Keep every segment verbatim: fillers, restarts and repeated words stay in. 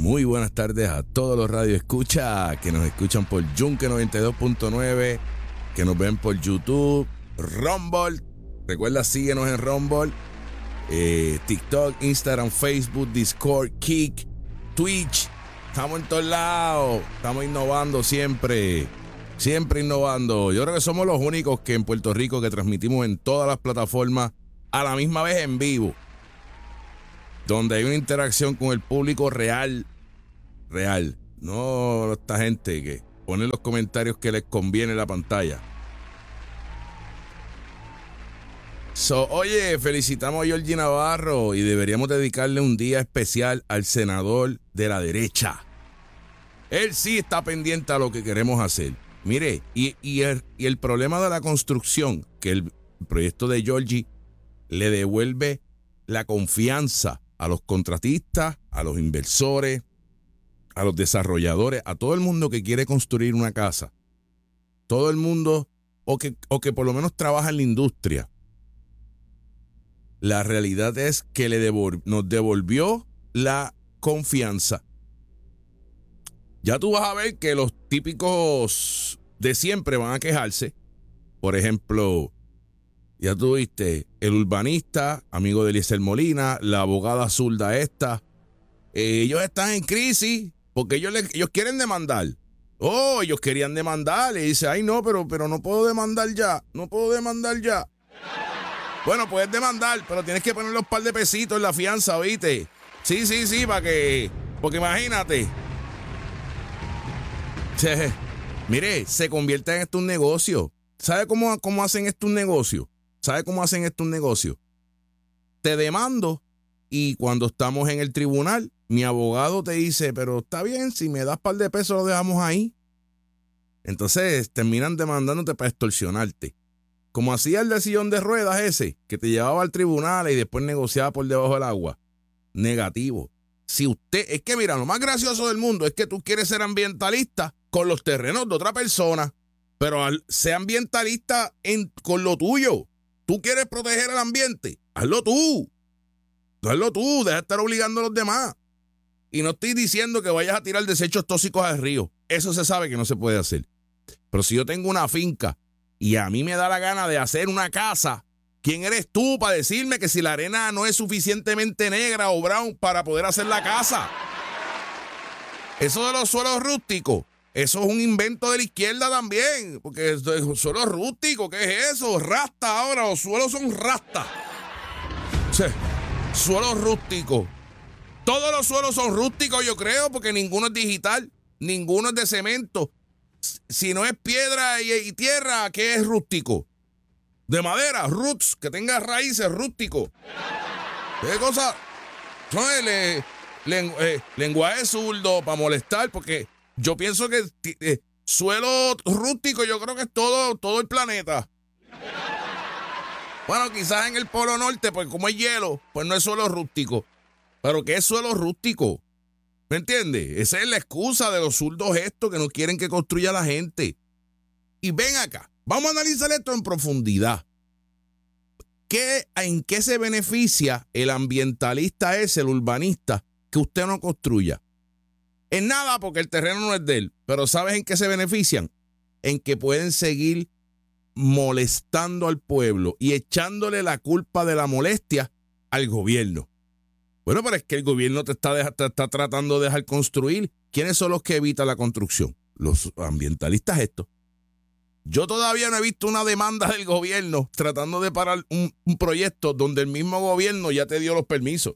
Muy buenas tardes a todos los radioescuchas que nos escuchan por Yunque noventa y dos punto nueve, que nos ven por YouTube, Rumble. Recuerda, síguenos en Rumble, eh, TikTok, Instagram, Facebook, Discord, Kick, Twitch. Estamos en todos lados. Estamos innovando siempre. Siempre innovando. Yo creo que somos los únicos que en Puerto Rico que transmitimos en todas las plataformas a la misma vez en vivo, donde hay una interacción con el público real, real, no esta gente que pone los comentarios que les conviene en la pantalla. So, oye, felicitamos a Georgie Navarro y deberíamos dedicarle un día especial al senador de la derecha. Él sí está pendiente a lo que queremos hacer. Mire, y, y, el, y el problema de la construcción, que el proyecto de Georgie le devuelve la confianza a los contratistas, a los inversores, a los desarrolladores, a todo el mundo que quiere construir una casa. Todo el mundo, o que, o que por lo menos trabaja en la industria. La realidad es que le devol- nos devolvió la confianza. Ya tú vas a ver que los típicos de siempre van a quejarse. Por ejemplo, ya tú viste, el urbanista, amigo de Eliezer Molina, la abogada zurda esta. Eh, ellos están en crisis porque ellos, le, ellos quieren demandar. Oh, ellos querían demandar. Y dice, ay no, pero, pero no puedo demandar ya. No puedo demandar ya. Bueno, puedes demandar, pero tienes que poner los par de pesitos en la fianza, ¿viste? Sí, sí, sí, para que... Porque imagínate. Se, mire, se convierte en esto un negocio. ¿Sabe cómo, cómo hacen esto un negocio? ¿Sabe cómo hacen esto un negocio? Te demando y cuando estamos en el tribunal, mi abogado te dice, pero está bien, si me das par de pesos lo dejamos ahí. Entonces terminan demandándote para extorsionarte. Como hacía el de sillón de ruedas ese, que te llevaba al tribunal y después negociaba por debajo del agua. Negativo. Si usted, es que mira, lo más gracioso del mundo es que tú quieres ser ambientalista con los terrenos de otra persona, pero al ser ambientalista en, con lo tuyo. Tú quieres proteger el ambiente, hazlo tú. Hazlo tú, deja de estar obligando a los demás. Y no estoy diciendo que vayas a tirar desechos tóxicos al río. Eso se sabe que no se puede hacer. Pero si yo tengo una finca y a mí me da la gana de hacer una casa, ¿quién eres tú para decirme que si la arena no es suficientemente negra o brown para poder hacer la casa? Eso de los suelos rústicos, eso es un invento de la izquierda también, porque suelos rústicos, ¿qué es eso? Rasta ahora, los suelos son rasta. Sí, suelos rústicos. Todos los suelos son rústicos, yo creo, porque ninguno es digital, ninguno es de cemento. Si no es piedra y, y tierra, ¿qué es rústico? De madera, roots, que tenga raíces, rústico. ¿Qué cosa? No, le, le, eh, lenguaje zurdo para molestar, porque yo pienso que eh, suelo rústico, yo creo que es todo, todo el planeta. Bueno, quizás en el Polo Norte, pues como es hielo, pues no es suelo rústico. Pero ¿qué es suelo rústico? ¿Me entiendes? Esa es la excusa de los zurdos estos que no quieren que construya la gente. Y ven acá, vamos a analizar esto en profundidad. ¿Qué, ¿En qué se beneficia el ambientalista ese, el urbanista, que usted no construya? En nada, porque el terreno no es de él. Pero ¿sabes en qué se benefician? En que pueden seguir molestando al pueblo y echándole la culpa de la molestia al gobierno. Bueno, pero es que el gobierno te está, deja, te está tratando de dejar construir. ¿Quiénes son los que evitan la construcción? Los ambientalistas estos. Yo todavía no he visto una demanda del gobierno tratando de parar un, un proyecto donde el mismo gobierno ya te dio los permisos.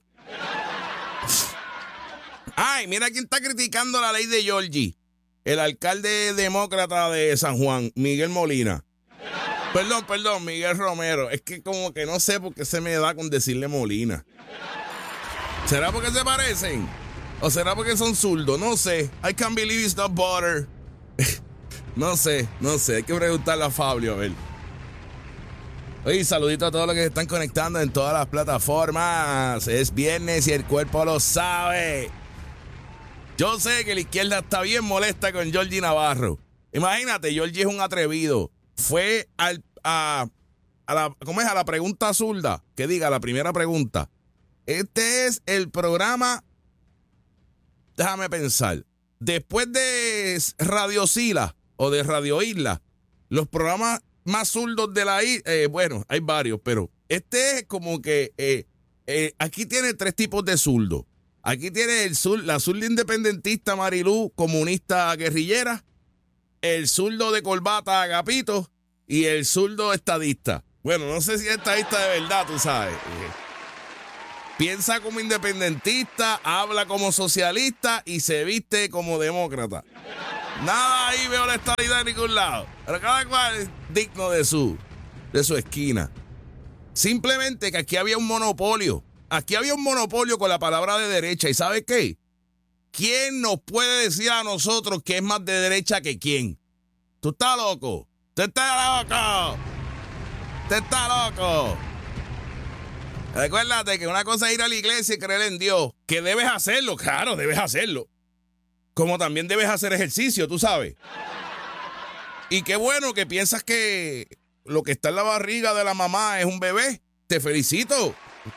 Ay, mira quién está criticando la ley de Georgie. El alcalde demócrata de San Juan, Miguel Molina. Perdón, perdón, Miguel Romero. Es que como que no sé por qué se me da con decirle Molina. ¿Será porque se parecen? ¿O será porque son zurdos? No sé. I can't believe it's not butter. No sé, no sé. Hay que preguntarle a Fabio, a ver. Oye, saludito a todos los que se están conectando en todas las plataformas. Es viernes y el cuerpo lo sabe. Yo sé que la izquierda está bien molesta con Georgie Navarro. Imagínate, Georgie es un atrevido. Fue al, a, a la, ¿cómo es? A la pregunta zurda. Que diga la primera pregunta. Este es el programa déjame pensar. Después de Radio Sila o de Radio Isla, los programas más zurdos de la isla, eh, bueno, hay varios, pero este es como que eh, eh, aquí tiene tres tipos de zurdos. Aquí tiene el sur, la zurda independentista Marilú, comunista guerrillera, el zurdo de corbata Agapito y el zurdo estadista. Bueno, no sé si es estadista de verdad, tú sabes. Piensa como independentista, habla como socialista y se viste como demócrata. Nada ahí veo la estabilidad de ningún lado. Pero cada cual es digno de su, de su esquina. Simplemente que aquí había un monopolio. Aquí había un monopolio con la palabra de derecha. ¿Y sabe qué? ¿Quién nos puede decir a nosotros que es más de derecha que quién? ¿Tú estás loco? ¿Tú estás loco? ¿Tú estás loco? Recuérdate que una cosa es ir a la iglesia y creer en Dios, que debes hacerlo, claro, debes hacerlo. Como también debes hacer ejercicio, tú sabes. Y qué bueno que piensas que lo que está en la barriga de la mamá es un bebé. Te felicito.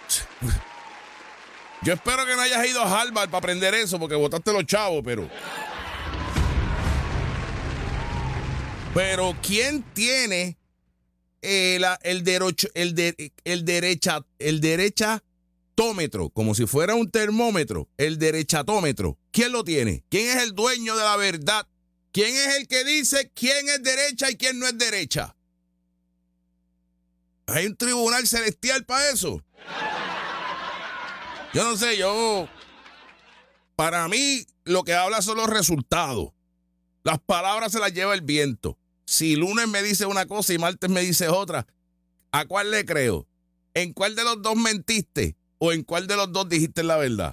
Yo espero que no hayas ido a Harvard para aprender eso, porque botaste los chavos, pero... Pero ¿quién tiene... Eh, la, el, derecho, el, de, el, derecha, el derechatómetro, como si fuera un termómetro, el derechatómetro? ¿Quién lo tiene? ¿Quién es el dueño de la verdad? ¿Quién es el que dice quién es derecha y quién no es derecha? ¿Hay un tribunal celestial para eso? Yo no sé, yo... Para mí, lo que habla son los resultados. Las palabras se las lleva el viento. Si lunes me dice una cosa y martes me dice otra, ¿a cuál le creo? ¿En cuál de los dos mentiste? ¿O en cuál de los dos dijiste la verdad?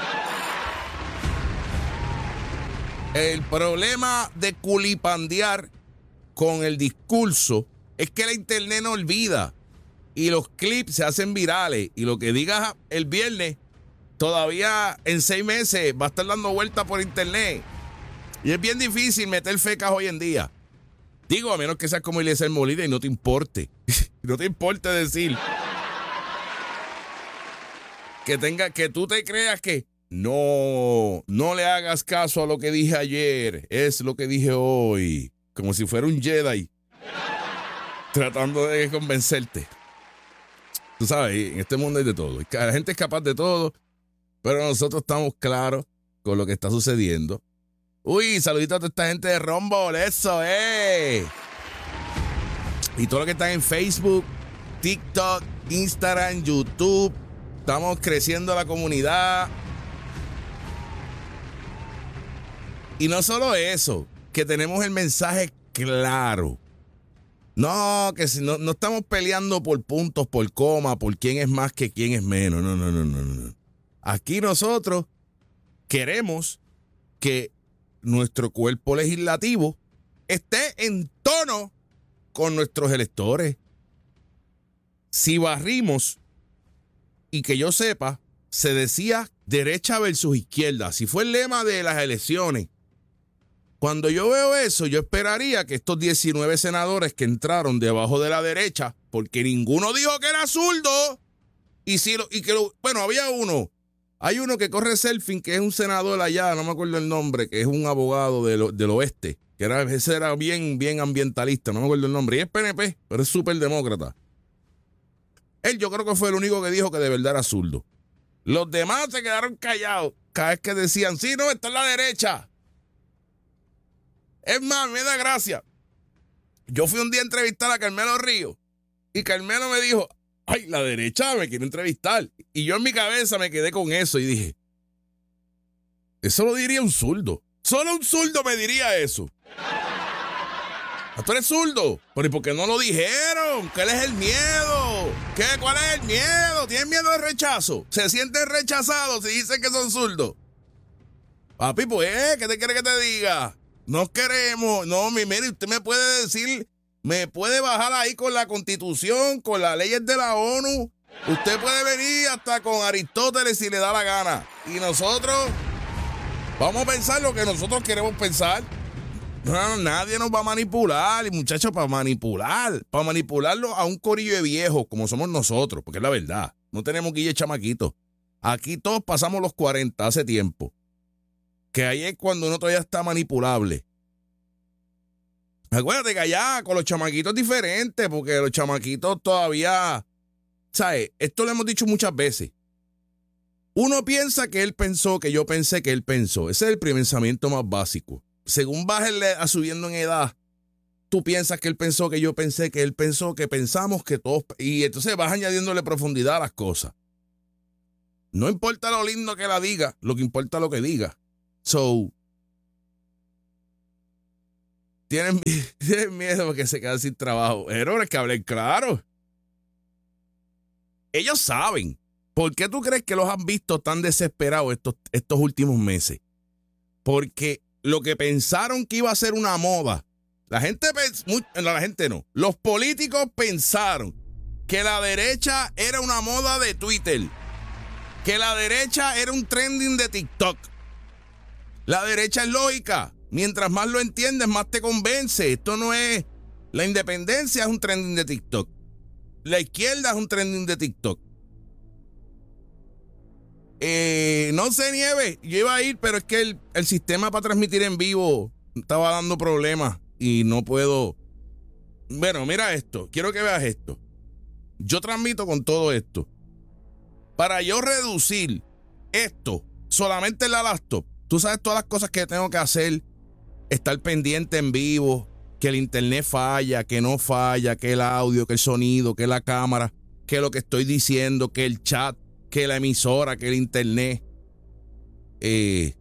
El problema de culipandear con el discurso es que la internet no olvida y los clips se hacen virales y lo que digas el viernes todavía en seis meses va a estar dando vueltas por internet y es bien difícil meter fecas hoy en día. Digo, a menos que seas como Eliezer Molina y no te importe. No te importe decir que tenga, que tú te creas que no, no le hagas caso a lo que dije ayer. Es lo que dije hoy. Como si fuera un Jedi tratando de convencerte. Tú sabes, en este mundo hay de todo. La gente es capaz de todo, pero nosotros estamos claros con lo que está sucediendo. Uy, saludito a toda esta gente de Rumble, eso, eh. Y todo lo que están en Facebook, TikTok, Instagram, YouTube. Estamos creciendo la comunidad. Y no solo eso, que tenemos el mensaje claro. No, que si no, no estamos peleando por puntos, por coma, por quién es más que quién es menos. No, no, no, no, no. Aquí nosotros queremos que nuestro cuerpo legislativo esté en tono con nuestros electores. Si barrimos, y que yo sepa, se decía derecha versus izquierda. Si fue el lema de las elecciones. Cuando yo veo eso, yo esperaría que estos diecinueve senadores que entraron debajo de la derecha, porque ninguno dijo que era zurdo, y si lo, y que lo, bueno, había uno. Hay uno que corre selfie, que es un senador allá, no me acuerdo el nombre, que es un abogado del, del oeste, que era, ese era bien, bien ambientalista, no me acuerdo el nombre, y es P N P, pero es súper demócrata. Él yo creo que fue el único que dijo que de verdad era zurdo. Los demás se quedaron callados cada vez que decían, sí, no, está en la derecha. Es más, me da gracia. Yo fui un día a entrevistar a Carmelo Ríos y Carmelo me dijo, ay, la derecha me quiere entrevistar. Y yo en mi cabeza me quedé con eso y dije, eso lo diría un zurdo. Solo un zurdo me diría eso. ¿Tú eres zurdo? Pero ¿y por qué no lo dijeron? ¿Cuál es el miedo? ¿Qué? ¿Cuál es el miedo? ¿Tienen miedo de rechazo? ¿Se sienten rechazados si dicen que son zurdos? Papi, pues, ¿qué te quiere que te diga? No queremos, no, mi mire, usted me puede decir, me puede bajar ahí con la Constitución, con las leyes de la ONU. Usted puede venir hasta con Aristóteles si le da la gana. Y nosotros vamos a pensar lo que nosotros queremos pensar. No, nadie nos va a manipular, y muchachos, para manipular, para manipularlo a un corillo de viejos como somos nosotros, porque es la verdad. No tenemos guille chamaquitos. Aquí todos pasamos los cuarenta hace tiempo. Que ahí es cuando uno todavía está manipulable. Acuérdate que allá con los chamaquitos es diferente, porque los chamaquitos todavía, ¿sabes? Esto lo hemos dicho muchas veces. Uno piensa que él pensó, que yo pensé que él pensó. Ese es el pensamiento más básico. Según vas a subiendo en edad, tú piensas que él pensó, que yo pensé, que él pensó, que pensamos, que todos... Y entonces vas añadiéndole profundidad a las cosas. No importa lo lindo que la diga, lo que importa es lo que diga. So, tienen, tienen miedo porque se quedan sin trabajo. Errores que hablen claro. Ellos saben. ¿Por qué tú crees que los han visto tan desesperados estos, estos últimos meses? Porque lo que pensaron que iba a ser una moda, la gente, no, la gente no, los políticos pensaron que la derecha era una moda de Twitter, que la derecha era un trending de TikTok. La derecha es lógica. Mientras más lo entiendes, más te convence. Esto no es... La independencia es un trending de TikTok. La izquierda es un trending de TikTok. Eh, no sé, Nieves, yo iba a ir, pero es que el, el sistema para transmitir en vivo estaba dando problemas y no puedo. Bueno, mira esto, quiero que veas esto. Yo transmito con todo esto. Para yo reducir esto solamente en la laptop, tú sabes todas las cosas que tengo que hacer, estar pendiente en vivo, que el internet falla, que no falla, que el audio, que el sonido, que la cámara, que lo que estoy diciendo, que el chat, que la emisora, que el internet. Eh,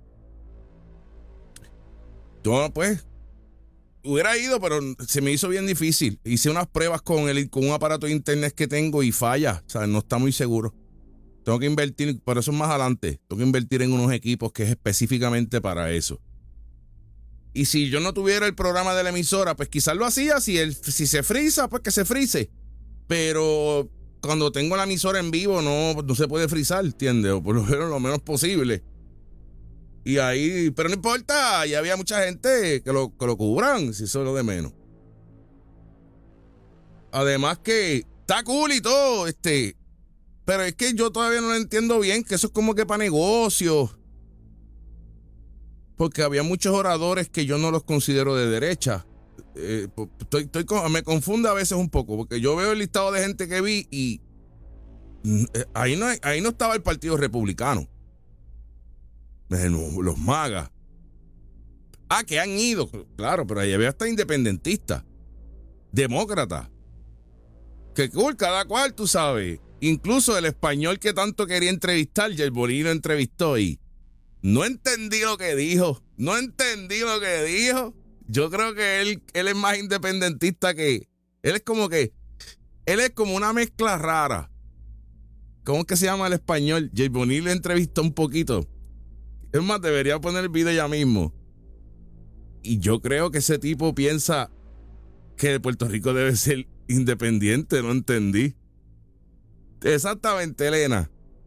yo, pues, hubiera ido, pero se me hizo bien difícil. Hice unas pruebas con, el, con un aparato de internet que tengo y falla. O sea, no está muy seguro. Tengo que invertir, pero eso es más adelante. Tengo que invertir en unos equipos que es específicamente para eso. Y si yo no tuviera el programa de la emisora, pues quizás lo hacía. Si, el, si se frisa, pues que se frise. Pero... cuando tengo la emisora en vivo no, no se puede frizar, ¿entiendes? O por lo menos lo menos posible. Y ahí, pero no importa, ya había mucha gente que lo, que lo cubran, si eso es lo de menos. Además que está cool y todo, este, pero es que yo todavía no lo entiendo bien, que eso es como que para negocios. Porque había muchos oradores que yo no los considero de derecha. Eh, estoy, estoy, me confunde a veces un poco, porque yo veo el listado de gente que vi y eh, ahí, no, ahí no estaba el Partido Republicano, los magas. Ah, que han ido, claro, pero ahí había hasta independentistas, demócratas. Que cool, cada cual, tú sabes. Incluso el español que tanto quería entrevistar, Yerboni lo entrevistó y no entendí lo que dijo, no entendí lo que dijo. Yo creo que él, él es más independentista que... Él es como que... Él es como una mezcla rara. ¿Cómo es que se llama el español? Yerboni le entrevistó un poquito. Es más, debería poner el video ya mismo. Y yo creo que ese tipo piensa que Puerto Rico debe ser independiente. No entendí. Exactamente, Elena.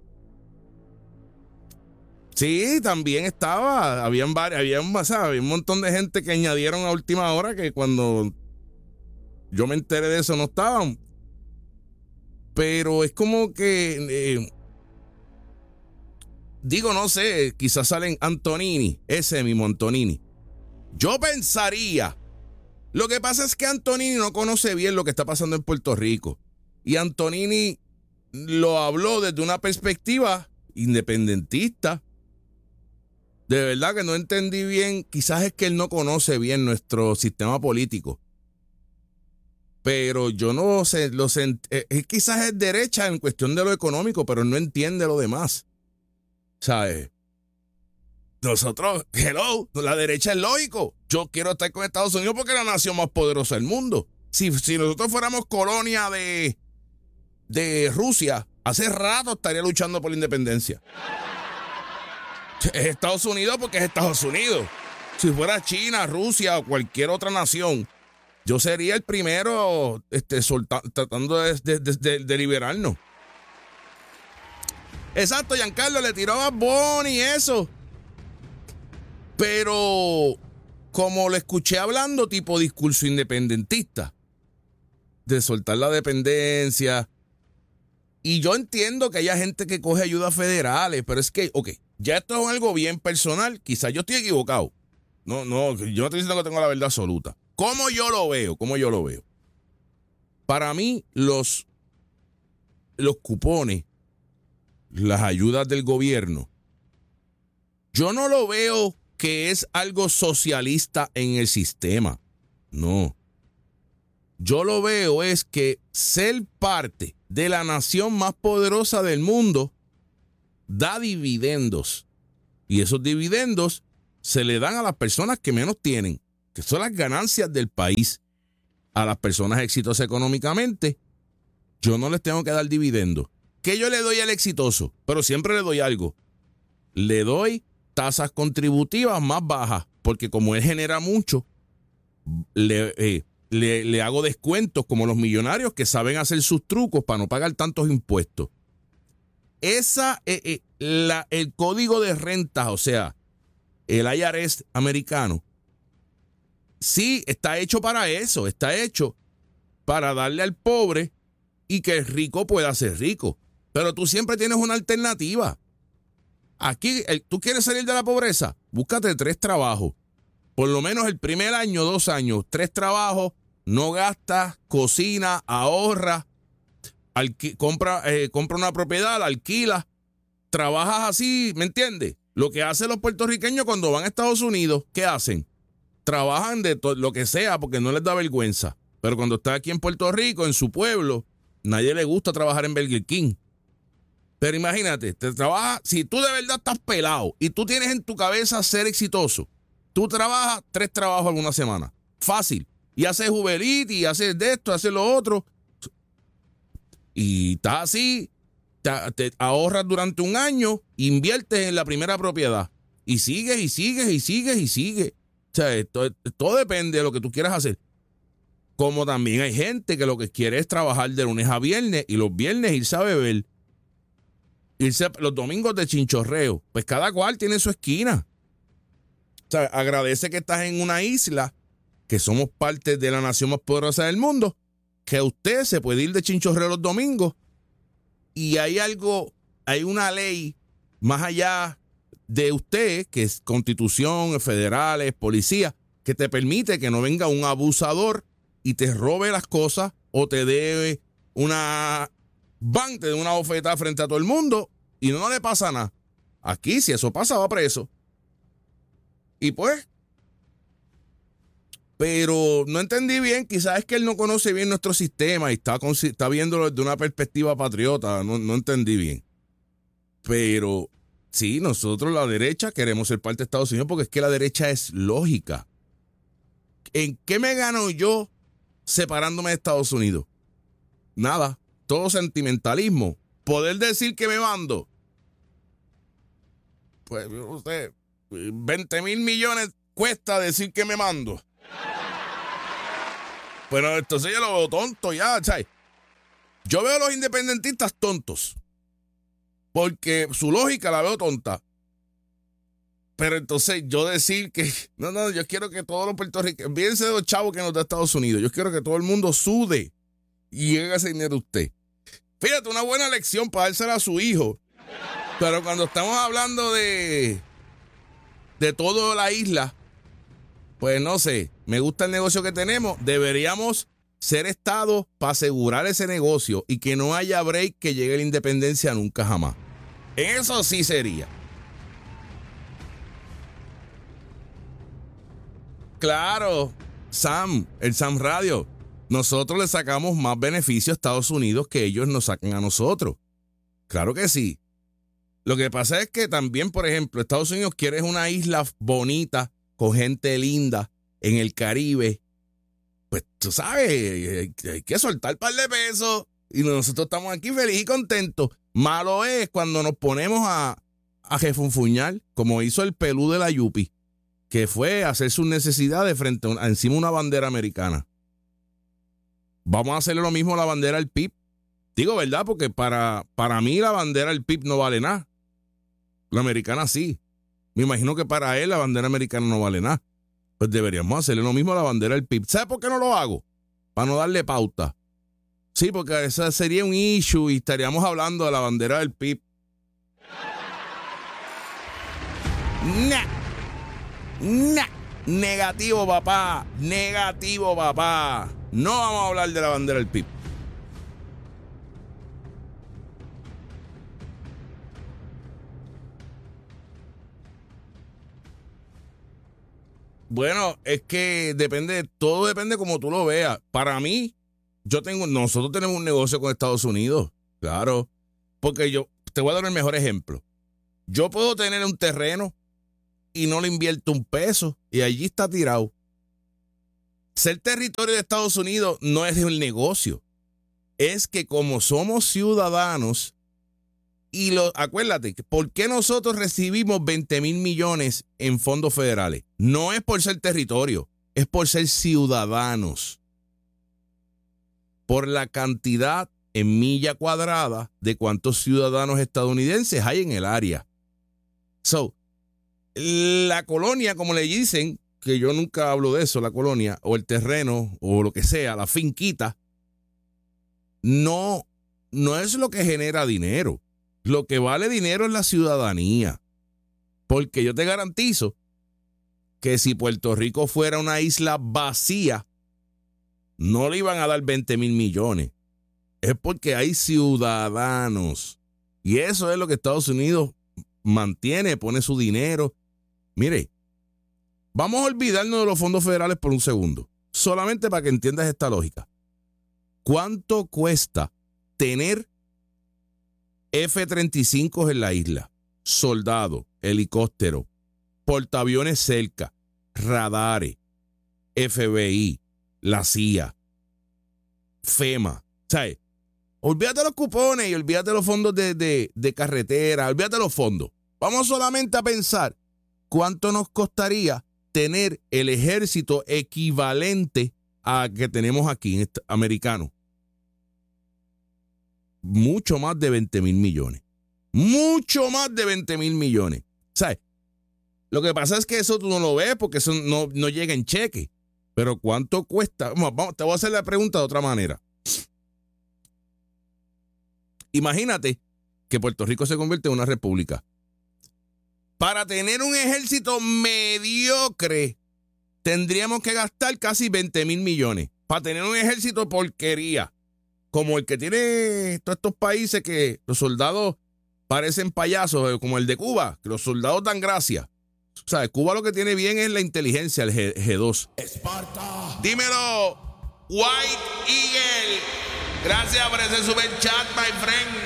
Sí, también estaba, habían varios, había un, había un montón de gente que añadieron a última hora que cuando yo me enteré de eso no estaban. Pero es como que, eh, digo, no sé, quizás salen Antonini, ese mismo Antonini. Yo pensaría, lo que pasa es que Antonini no conoce bien lo que está pasando en Puerto Rico. Y Antonini lo habló desde una perspectiva independentista. De verdad que no entendí bien. Quizás es que él no conoce bien nuestro sistema político. Pero yo no sé, lo sé, eh, quizás es derecha en cuestión de lo económico, pero no entiende lo demás. ¿Sabes? Nosotros, hello, la derecha es lógico. Yo quiero estar con Estados Unidos porque es la nación más poderosa del mundo. Si, si nosotros fuéramos colonia de, de Rusia, hace rato estaría luchando por la independencia. Es Estados Unidos porque es Estados Unidos. Si fuera China, Rusia o cualquier otra nación, yo sería el primero este, solta, tratando de, de, de, de liberarnos. Exacto, Giancarlo le tiró a Bonnie y eso. Pero como lo escuché hablando tipo discurso independentista, de soltar la dependencia. Y yo entiendo que haya gente que coge ayudas federales, pero es que, ok, Ya esto es algo bien personal. Quizás yo estoy equivocado. No, no, yo no estoy diciendo que tengo la verdad absoluta. ¿Cómo yo lo veo? ¿Cómo yo lo veo? Para mí, los, los cupones, las ayudas del gobierno, yo no lo veo que es algo socialista en el sistema. No. Yo lo veo es que ser parte de la nación más poderosa del mundo da dividendos. Y esos dividendos se le dan a las personas que menos tienen, que son las ganancias del país. A las personas exitosas económicamente, yo no les tengo que dar dividendos. ¿Qué yo le doy al exitoso? Pero siempre le doy algo. Le doy tasas contributivas más bajas, porque como él genera mucho, le, eh, le, le hago descuentos como los millonarios que saben hacer sus trucos para no pagar tantos impuestos. Esa, eh, eh, la, el código de rentas, o sea, el I R S americano, sí, está hecho para eso, está hecho para darle al pobre y que el rico pueda ser rico. Pero tú siempre tienes una alternativa. Aquí, el, tú quieres salir de la pobreza, búscate tres trabajos. Por lo menos el primer año, dos años, tres trabajos, no gastas, cocina, ahorra, alqui, compra, eh, compra una propiedad, la alquila, trabajas así, ¿me entiendes? Lo que hacen los puertorriqueños cuando van a Estados Unidos, ¿qué hacen? Trabajan de to- lo que sea porque no les da vergüenza. Pero cuando está aquí en Puerto Rico, en su pueblo, nadie le gusta trabajar en Burger King. Pero imagínate, te trabajas, si tú de verdad estás pelado y tú tienes en tu cabeza ser exitoso, tú trabajas tres trabajos alguna semana. Fácil. Y haces Uber Eats y haces de esto, haces lo otro. Y estás así, te, te ahorras durante un año, inviertes en la primera propiedad. Y sigues, y sigues, y sigues, y sigues. O sea, todo, todo depende de lo que tú quieras hacer. Como también hay gente que lo que quiere es trabajar de lunes a viernes y los viernes irse a beber. Irse los domingos de chinchorreo. Pues cada cual tiene su esquina. O sea, agradece que estás en una isla, que somos parte de la nación más poderosa del mundo, que usted se puede ir de chinchorreo los domingos y hay algo, hay una ley más allá de usted, que es constitución, federales, policía, que te permite que no venga un abusador y te robe las cosas o te dé una... van, te dé una bofetada frente a todo el mundo y no, no le pasa nada. Aquí, si eso pasa, va preso. Y pues, pero no entendí bien, quizás es que él no conoce bien nuestro sistema y está, está viéndolo desde una perspectiva patriota, no, no entendí bien. Pero sí, nosotros la derecha queremos ser parte de Estados Unidos porque es que la derecha es lógica. ¿En qué me gano yo separándome de Estados Unidos? Nada, todo sentimentalismo. Poder decir que me mando, pues usted, veinte mil millones cuesta decir que me mando. Pero entonces yo lo veo tonto ya, ¿sabes? Yo veo a los independentistas tontos, porque su lógica la veo tonta. Pero entonces yo decir que, no, no, yo quiero que todos los puertorriqueños, fíjense de los chavos que nos da Estados Unidos, yo quiero que todo el mundo sude y llegue ese dinero a usted. Fíjate, una buena lección para dársela a su hijo. Pero cuando estamos hablando de, de toda la isla, pues no sé, me gusta el negocio que tenemos. Deberíamos ser Estado para asegurar ese negocio y que no haya break que llegue la independencia nunca jamás. Eso sí sería. Claro, Sam, el Sam Radio. Nosotros le sacamos más beneficio a Estados Unidos que ellos nos sacan a nosotros. Claro que sí. Lo que pasa es que también, por ejemplo, Estados Unidos quiere una isla bonita, con gente linda, en el Caribe. Pues tú sabes, hay, hay que soltar un par de pesos. Y nosotros estamos aquí felices y contentos. Malo es cuando nos ponemos a, a jefunfuñar, como hizo el pelú de la Yupi, que fue a hacer sus necesidades frente a, un, a encima de una bandera americana. Vamos a hacerle lo mismo a la bandera del P I B. Digo, ¿verdad? Porque para, para mí la bandera del P I B no vale nada. La americana sí. Me imagino que para él la bandera americana no vale nada. Pues deberíamos hacerle lo mismo a la bandera del P I B. ¿Sabe por qué no lo hago? Para no darle pauta. Sí, porque ese sería un issue y estaríamos hablando de la bandera del P I B. Nah. Nah. Negativo, papá. Negativo, papá. No vamos a hablar de la bandera del P I B. Bueno, es que depende, todo depende como tú lo veas. Para mí, yo tengo, nosotros tenemos un negocio con Estados Unidos, claro. Porque yo, te voy a dar el mejor ejemplo. Yo puedo tener un terreno y no le invierto un peso y allí está tirado. Ser territorio de Estados Unidos no es un negocio. Es que como somos ciudadanos, y lo, acuérdate, ¿por qué nosotros recibimos veinte mil millones en fondos federales? No es por ser territorio, es por ser ciudadanos. Por la cantidad en milla cuadrada de cuántos ciudadanos estadounidenses hay en el área. So, la colonia, como le dicen, que yo nunca hablo de eso, la colonia, o el terreno, o lo que sea, la finquita, no, no es lo que genera dinero. Lo que vale dinero es la ciudadanía. Porque yo te garantizo que si Puerto Rico fuera una isla vacía, no le iban a dar veinte mil millones. Es porque hay ciudadanos. Y eso es lo que Estados Unidos mantiene, pone su dinero. Mire, vamos a olvidarnos de los fondos federales por un segundo. Solamente para que entiendas esta lógica. ¿Cuánto cuesta tener F treinta y cinco en la isla? Soldados, helicópteros, portaaviones cerca, radares, F B I, la C I A, FEMA. ¿Sabes? Olvídate los cupones y olvídate los fondos de, de, de carretera, olvídate los fondos. Vamos solamente a pensar cuánto nos costaría tener el ejército equivalente a que tenemos aquí, en americano. Mucho más de veinte mil millones. Mucho más de veinte mil millones. ¿Sabes? Lo que pasa es que eso tú no lo ves porque eso no, no llega en cheque. Pero ¿cuánto cuesta? Vamos, vamos, te voy a hacer la pregunta de otra manera. Imagínate que Puerto Rico se convierte en una república. Para tener un ejército mediocre, tendríamos que gastar casi veinte mil millones. Para tener un ejército porquería, como el que tiene todos estos países que los soldados parecen payasos, como el de Cuba, que los soldados dan gracia. O sea, Cuba lo que tiene bien es la inteligencia, el G dos. Esparta. Dímelo, White Eagle. Gracias por ese super chat, my friend.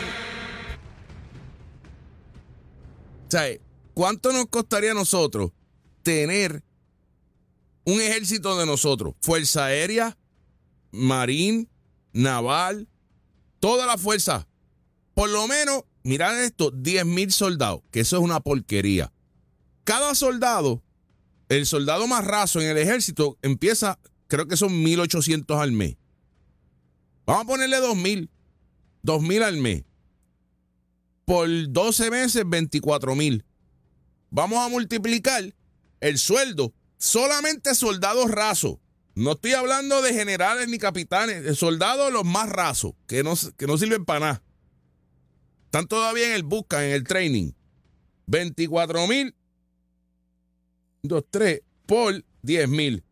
O sea, ¿cuánto nos costaría a nosotros tener un ejército de nosotros? Fuerza Aérea, Marín, Naval, toda la fuerza. Por lo menos, mirad esto, diez mil soldados, que eso es una porquería. Cada soldado, el soldado más raso en el ejército empieza, creo que son mil ochocientos al mes. Vamos a ponerle dos mil. dos mil al mes. Por doce meses, veinticuatro mil. Vamos a multiplicar el sueldo. Solamente soldados rasos. No estoy hablando de generales ni capitanes. Soldados los más rasos, que no, que no sirven para nada. Están todavía en el busca, en el training. veinticuatro mil. dos, tres por diez mil.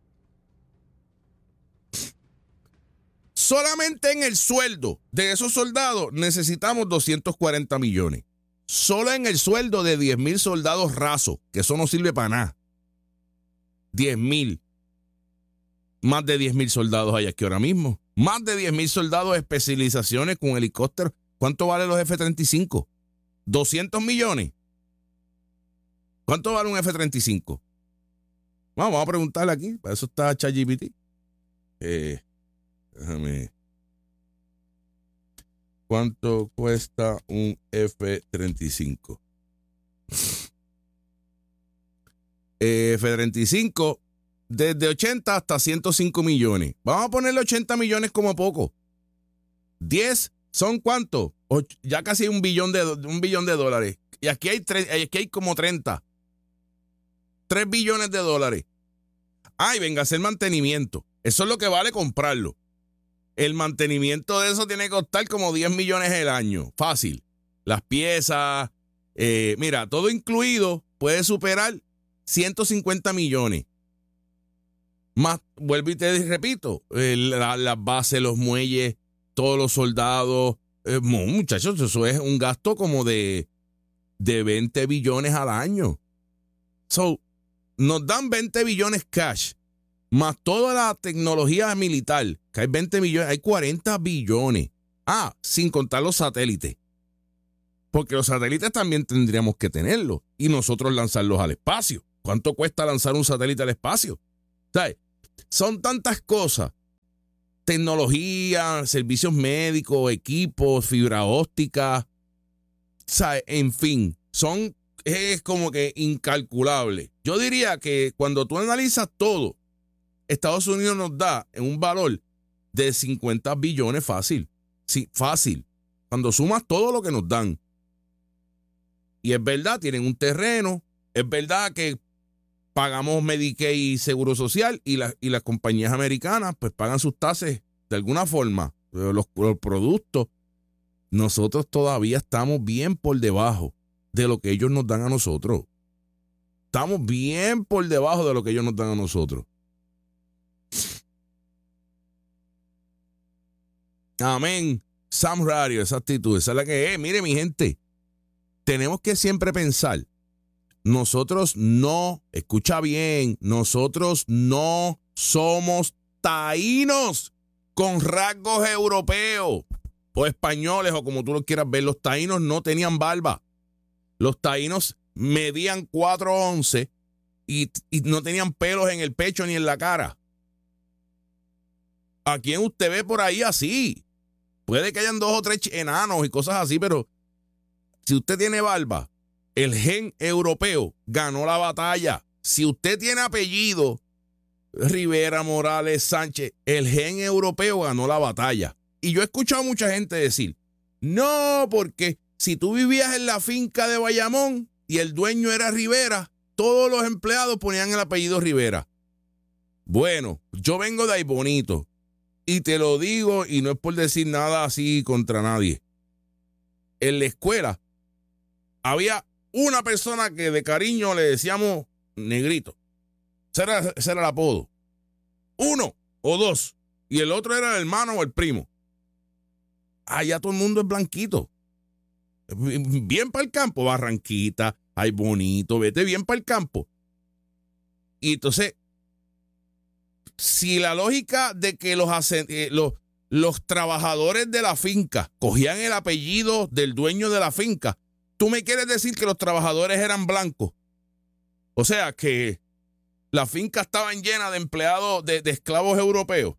Solamente en el sueldo de esos soldados necesitamos doscientos cuarenta millones. Solo en el sueldo de diez mil soldados rasos, que eso no sirve para nada. diez mil. Más de diez mil soldados hay aquí ahora mismo. Más de diez mil soldados de especializaciones con helicópteros. ¿Cuánto vale los F treinta y cinco? ¿doscientos millones? ¿Cuánto vale un F treinta y cinco? Vamos, vamos a preguntarle aquí. Para eso está ChatGPT. Eh, déjame. ¿Cuánto cuesta un F treinta y cinco? Eh, F treinta y cinco, desde ochenta hasta ciento cinco millones. Vamos a ponerle ochenta millones como poco. diez son ¿cuánto? Och- ya casi un billón de, un billón de dólares. Y aquí hay, tre- aquí hay como treinta. tres billones de dólares. Ay, venga a hacer mantenimiento. Eso es lo que vale comprarlo. El mantenimiento de eso tiene que costar como diez millones el año. Fácil. Las piezas, eh, mira, todo incluido, puede superar ciento cincuenta millones. Más, vuelvo y te repito, eh, la, las bases, los muelles, todos los soldados. Eh, muchachos, eso es un gasto como de, de veinte billones al año. So, nos dan veinte billones cash, más toda la tecnología militar, que hay veinte millones, hay cuarenta billones. Ah, sin contar los satélites. Porque los satélites también tendríamos que tenerlos y nosotros lanzarlos al espacio. ¿Cuánto cuesta lanzar un satélite al espacio? ¿Sabes? Son tantas cosas. Tecnología, servicios médicos, equipos, fibra óptica. ¿Sabes? En fin, son, es como que incalculable. Yo diría que cuando tú analizas todo, Estados Unidos nos da un valor de cincuenta billones fácil. Sí, fácil. Cuando sumas todo lo que nos dan. Y es verdad, tienen un terreno. Es verdad que pagamos Medicaid y Seguro Social y, la, y las compañías americanas pues pagan sus tasas de alguna forma. Los, los productos. Nosotros todavía estamos bien por debajo de lo que ellos nos dan a nosotros. Estamos bien por debajo de lo que ellos nos dan a nosotros. Amén. Sam Radio, esa actitud, esa es la que es. Mire, mi gente, tenemos que siempre pensar, nosotros no, escucha bien, nosotros no somos taínos con rasgos europeos o españoles o como tú lo quieras ver. Los taínos no tenían barba. Los taínos medían cuatro once y, y no tenían pelos en el pecho ni en la cara. ¿A quién usted ve por ahí así? Puede que hayan dos o tres enanos y cosas así, pero si usted tiene barba, el gen europeo ganó la batalla. Si usted tiene apellido Rivera, Morales, Sánchez, el gen europeo ganó la batalla. Y yo he escuchado a mucha gente decir, no, porque si tú vivías en la finca de Bayamón y el dueño era Rivera, todos los empleados ponían el apellido Rivera. Bueno, yo vengo de ahí bonito. Y te lo digo, y no es por decir nada así contra nadie. En la escuela había una persona que de cariño le decíamos negrito. Ese era, ese era el apodo. Uno o dos. Y el otro era el hermano o el primo. Allá todo el mundo es blanquito. Bien para el campo. Barranquita, ay bonito, vete bien para el campo. Y entonces, si la lógica de que los, eh, los, los trabajadores de la finca cogían el apellido del dueño de la finca, ¿tú me quieres decir que los trabajadores eran blancos? O sea, que las fincas estaban llenas de empleados, de, de esclavos europeos.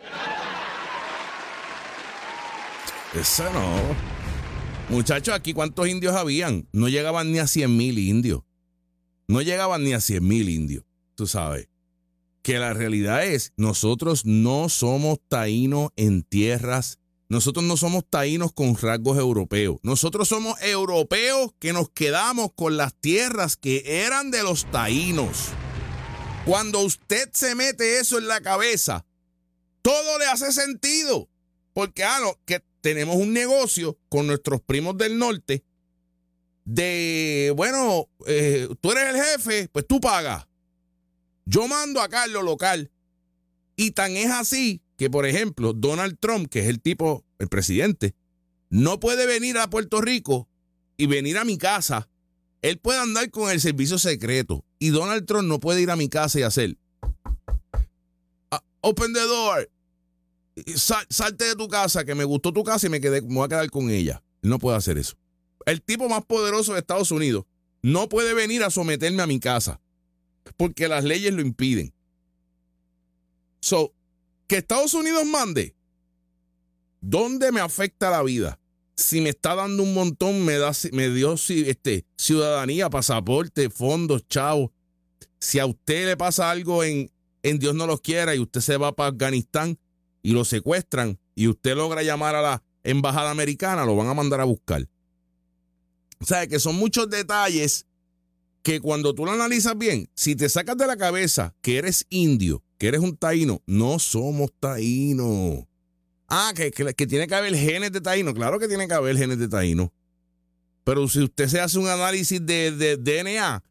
Eso no. Muchachos, aquí ¿cuántos indios habían? No llegaban ni a cien mil indios. No llegaban ni a cien mil indios, tú sabes. Que la realidad es, nosotros no somos taínos en tierras, nosotros no somos taínos con rasgos europeos, nosotros somos europeos que nos quedamos con las tierras que eran de los taínos. Cuando usted se mete eso en la cabeza, todo le hace sentido, porque ah, no, que tenemos un negocio con nuestros primos del norte de, bueno, eh, tú eres el jefe, pues tú pagas. Yo mando acá en lo local. Y tan es así que, por ejemplo, Donald Trump, que es el tipo, el presidente, no puede venir a Puerto Rico y venir a mi casa. Él puede andar con el servicio secreto. Y Donald Trump no puede ir a mi casa y hacer uh, open the door. Sal, salte de tu casa, que me gustó tu casa y me, quedé, me voy a quedar con ella. Él no puede hacer eso. El tipo más poderoso de Estados Unidos no puede venir a someterme a mi casa. Porque las leyes lo impiden. So, que Estados Unidos mande, ¿dónde me afecta la vida? Si me está dando un montón, me da, me dio este, ciudadanía, pasaporte, fondos, chavo. Si a usted le pasa algo en, en Dios no los quiera y usted se va para Afganistán y lo secuestran y usted logra llamar a la embajada americana, lo van a mandar a buscar. O sea, que son muchos detalles que cuando tú lo analizas bien, si te sacas de la cabeza que eres indio, que eres un taíno, no somos taínos. Ah, que, que, que tiene que haber genes de taíno. Claro que tiene que haber genes de taíno. Pero si usted se hace un análisis de, de D N A,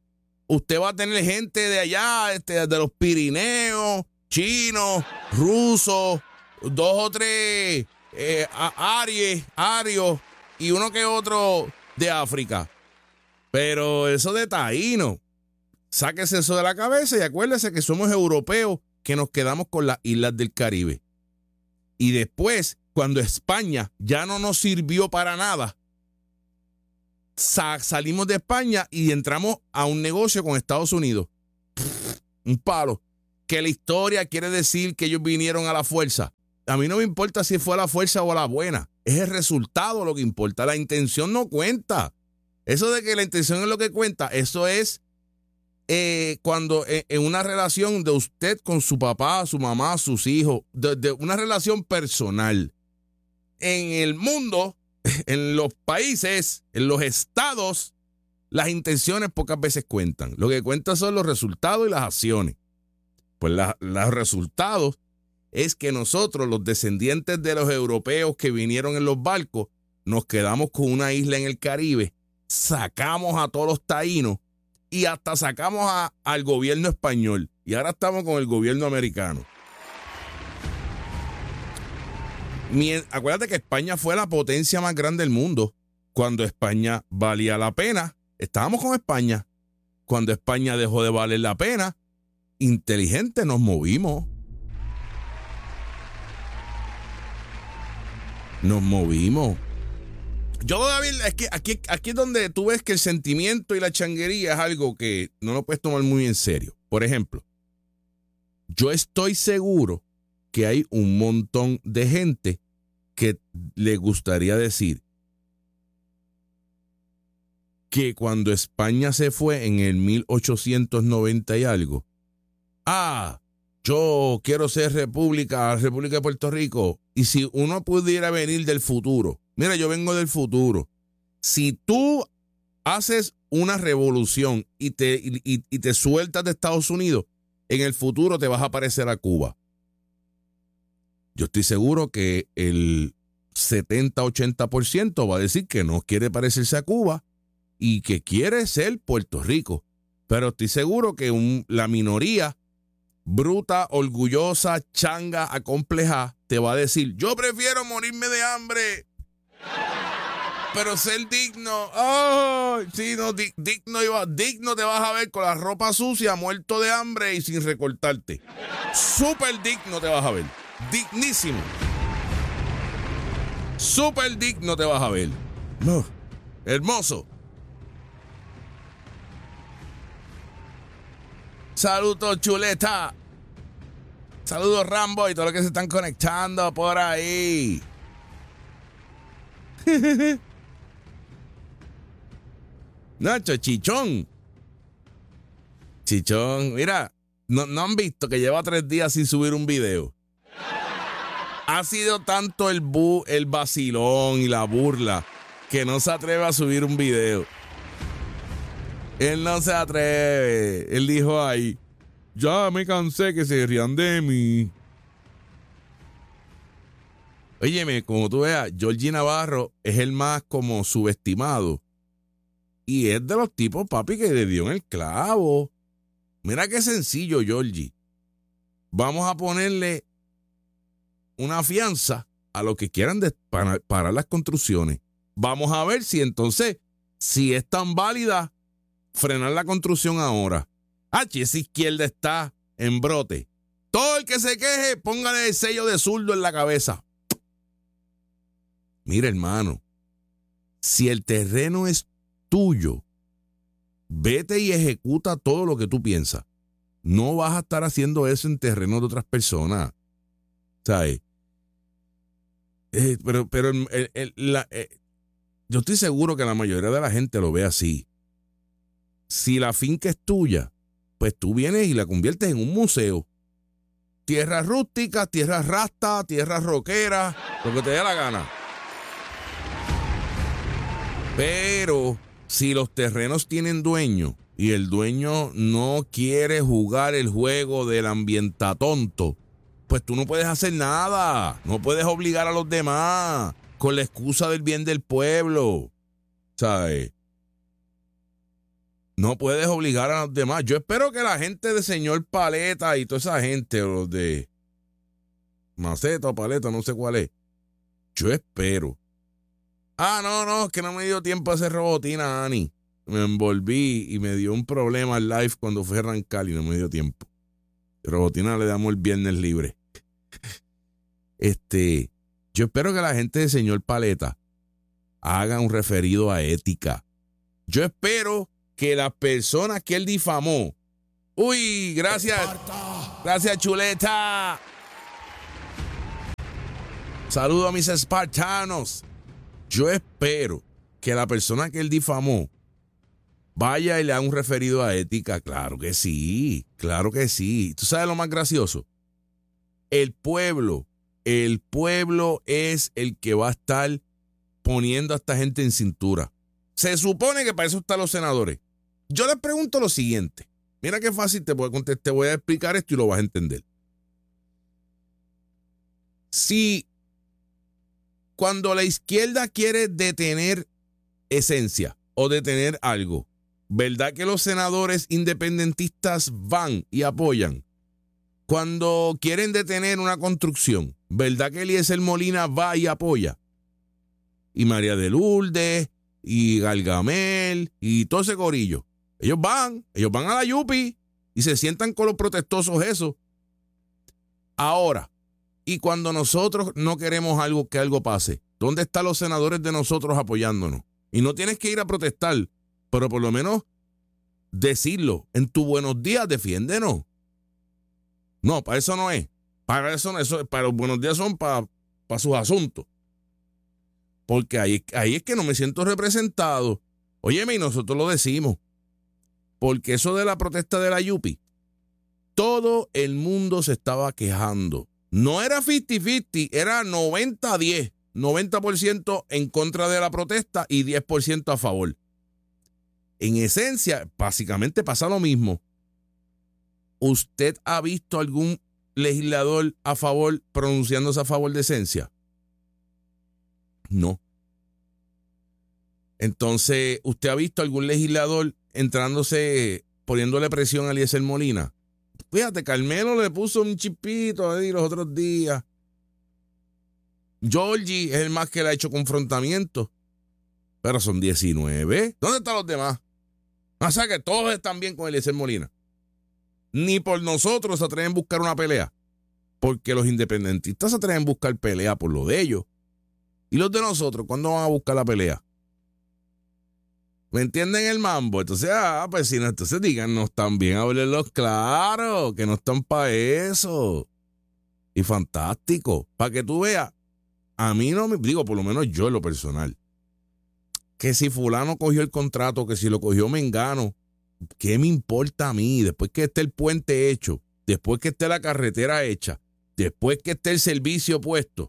usted va a tener gente de allá, este, de los Pirineos, chinos, rusos, dos o tres eh, aries, arios y uno que otro de África. Pero eso de taíno, sáquese eso de la cabeza y acuérdese que somos europeos que nos quedamos con las islas del Caribe. Y después, cuando España ya no nos sirvió para nada, sa- salimos de España y entramos a un negocio con Estados Unidos. Pff, un palo. Que la historia quiere decir que ellos vinieron a la fuerza. A mí no me importa si fue a la fuerza o a la buena. Es el resultado lo que importa. La intención no cuenta. Eso de que la intención es lo que cuenta, eso es eh, cuando eh, en una relación de usted con su papá, su mamá, sus hijos, de, de una relación personal. En el mundo, en los países, en los estados, las intenciones pocas veces cuentan. Lo que cuenta son los resultados y las acciones. Pues la, los resultados es que nosotros, los descendientes de los europeos que vinieron en los barcos, nos quedamos con una isla en el Caribe, sacamos a todos los taínos y hasta sacamos a, al gobierno español. Y ahora estamos con el gobierno americano. Mien- Acuérdate que España fue la potencia más grande del mundo. Cuando España valía la pena, estábamos con España. Cuando España dejó de valer la pena, inteligente nos movimos. Nos movimos. Yo todavía, es que aquí, aquí es donde tú ves que el sentimiento y la changuería es algo que no lo puedes tomar muy en serio. Por ejemplo, yo estoy seguro que hay un montón de gente que le gustaría decir que cuando España se fue en el mil ochocientos noventa y algo, ah, yo quiero ser república, República de Puerto Rico, y si uno pudiera venir del futuro, mira, yo vengo del futuro, si tú haces una revolución y te, y, y te sueltas de Estados Unidos, en el futuro te vas a parecer a Cuba. Yo estoy seguro que el setenta a ochenta por ciento va a decir que no quiere parecerse a Cuba y que quiere ser Puerto Rico. Pero estoy seguro que un, la minoría bruta, orgullosa, changa, acomplejada, te va a decir, yo prefiero morirme de hambre, pero ser digno. Oh, sí, no, di, digno, iba, digno te vas a ver con la ropa sucia, muerto de hambre y sin recortarte. Súper digno te vas a ver. Dignísimo. Súper digno te vas a ver. No. Hermoso. Saludos, chuleta. Saludos, Rambo, y todos los que se están conectando por ahí. Nacho, Chichón. Chichón, mira, no, no han visto que lleva tres días sin subir un video. Ha sido tanto el bu, el vacilón y la burla que no se atreve a subir un video. Él no se atreve. Él dijo ahí, ya me cansé que se rían de mí. Óyeme, como tú veas, Georgie Navarro es el más como subestimado. Y es de los tipos, papi, que le dio en el clavo. Mira qué sencillo, Georgie. Vamos a ponerle una fianza a los que quieran de, para, parar las construcciones. Vamos a ver si entonces, si es tan válida, frenar la construcción ahora. Ah, esa izquierda está en brote. Todo el que se queje, póngale el sello de zurdo en la cabeza. Mira, hermano, si el terreno es tuyo, vete y ejecuta todo lo que tú piensas. No vas a estar haciendo eso en terreno de otras personas. ¿Sabes? Eh, pero pero el, el, la, eh, yo estoy seguro que la mayoría de la gente lo ve así. Si la finca es tuya, pues tú vienes y la conviertes en un museo. Tierras rústicas, tierras rastas, tierras roqueras, lo que te dé la gana. Pero si los terrenos tienen dueño y el dueño no quiere jugar el juego del ambientatonto, pues tú no puedes hacer nada. No puedes obligar a los demás con la excusa del bien del pueblo. ¿Sabes? No puedes obligar a los demás. Yo espero que la gente de señor Paleta y toda esa gente, o los de Maceta o Paleta, no sé cuál es. Yo espero. Ah, no, no, es que no me dio tiempo a hacer robotina, Ani. Me envolví y me dio un problema al live cuando fui a arrancar y no me dio tiempo. Robotina le damos el viernes libre. Este, yo espero que la gente de señor Paleta haga un referido a ética. Yo espero que las personas que él difamó. Uy, gracias. Esparta. Gracias, chuleta. Saludo a mis espartanos. Yo espero que la persona que él difamó vaya y le haga un referido a ética. Claro que sí, claro que sí. ¿Tú sabes lo más gracioso? El pueblo, el pueblo es el que va a estar poniendo a esta gente en cintura. Se supone que para eso están los senadores. Yo les pregunto lo siguiente. Mira qué fácil te voy a contestar, te voy a explicar esto y lo vas a entender. Si cuando la izquierda quiere detener esencia o detener algo, ¿verdad que los senadores independentistas van y apoyan? Cuando quieren detener una construcción, ¿verdad que Eliezer Molina va y apoya? Y María de Lourdes, y Gargamel, y todo ese corillo. Ellos van, ellos van a la Yupi y se sientan con los protestosos eso. Ahora, y cuando nosotros no queremos algo que algo pase, ¿dónde están los senadores de nosotros apoyándonos? Y no tienes que ir a protestar, pero por lo menos decirlo. En tu buenos días, defiéndenos. No, para eso no es. Para eso no es. Para los buenos días son para, para sus asuntos. Porque ahí, ahí es que no me siento representado. Óyeme, y nosotros lo decimos. Porque eso de la protesta de la Yupi, todo el mundo se estaba quejando. No era cincuenta cincuenta, era noventa a diez. noventa por ciento en contra de la protesta y diez por ciento a favor. En esencia, básicamente pasa lo mismo. ¿Usted ha visto algún legislador a favor pronunciándose a favor de esencia? No. Entonces, ¿usted ha visto algún legislador entrándose, poniéndole presión a Eliezer Molina? Fíjate, Carmelo le puso un chipito ahí los otros días. Georgie es el más que le ha hecho confrontamiento. Pero son diecinueve. ¿Dónde están los demás? O sea que todos están bien con Eliezer Molina. Ni por nosotros se atreven a buscar una pelea. Porque los independentistas se atreven a buscar pelea por lo de ellos. ¿Y los de nosotros cuándo van a buscar la pelea? ¿Me entienden el mambo? Entonces, ah, pues si no, entonces díganos también, háblenlos claro, que no están para eso. Y fantástico. Para que tú veas, a mí no me, digo, por lo menos yo en lo personal, que si fulano cogió el contrato, que si lo cogió Mengano, ¿qué me importa a mí? Después que esté el puente hecho, después que esté la carretera hecha, después que esté el servicio puesto.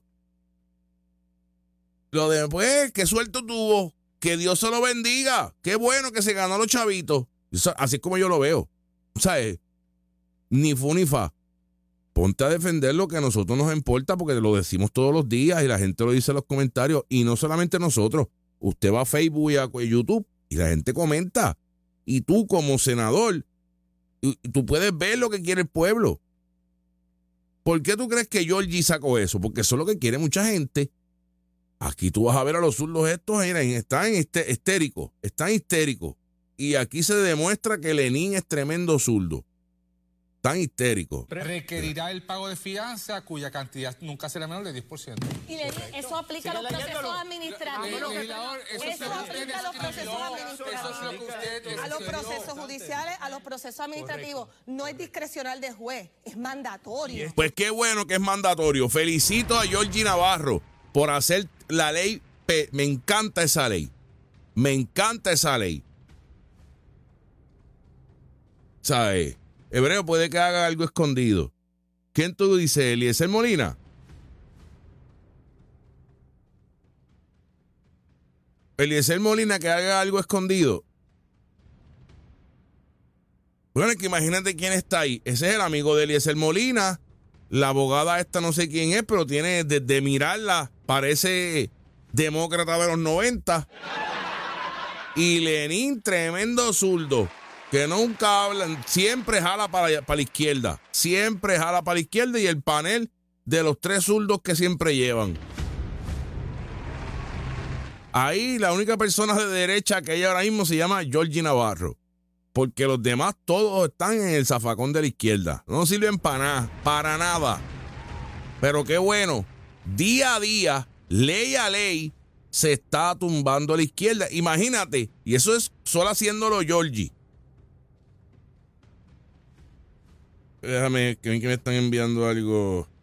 Lo de después, qué suelto tuvo, que Dios se lo bendiga, qué bueno que se ganó a los chavitos. Así es como yo lo veo. O sea, ni fu ni fa. Ponte a defender lo que a nosotros nos importa porque lo decimos todos los días y la gente lo dice en los comentarios. Y no solamente nosotros. Usted va a Facebook y a YouTube y la gente comenta. Y tú como senador, tú puedes ver lo que quiere el pueblo. ¿Por qué tú crees que Georgie sacó eso? Porque eso es lo que quiere mucha gente. Aquí tú vas a ver a los zurdos estos, miren, están histéricos, están histéricos. Y aquí se demuestra que Lenín es tremendo zurdo. Tan histérico. Requerirá el pago de fianza cuya cantidad nunca será menor de diez por ciento. Y Lenín, eso aplica a los procesos administrativos. Eso aplica a los procesos administrativos. A los procesos judiciales, a los procesos administrativos. No es discrecional del juez, es mandatorio. Pues qué bueno que es mandatorio. Felicito a Georgie Navarro por hacer la ley. Me encanta esa ley. Me encanta esa ley. ¿Sabes? Hebreo puede que haga algo escondido. ¿Quién tú dices? ¿Eliezer Molina? Eliezer Molina que haga algo escondido. Bueno, es que imagínate quién está ahí. Ese es el amigo de Eliezer Molina. La abogada esta no sé quién es, pero tiene desde mirarla, parece demócrata de los noventa. Y Lenín, tremendo zurdo, que nunca hablan, siempre jala para, para la izquierda. Siempre jala para la izquierda y el panel de los tres zurdos que siempre llevan. Ahí la única persona de derecha que hay ahora mismo se llama Georgie Navarro. Porque los demás todos están en el zafacón de la izquierda. No sirven para nada, para nada. Pero qué bueno, día a día, ley a ley, se está tumbando a la izquierda. Imagínate, y eso es solo haciéndolo Georgie. Déjame, que me están enviando algo.